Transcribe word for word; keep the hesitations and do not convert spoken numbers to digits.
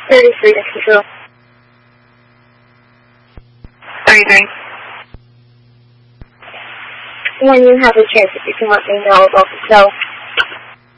thirty-three, this is Drew. thirty-three. When you have a chance, if you can let me know about the cell.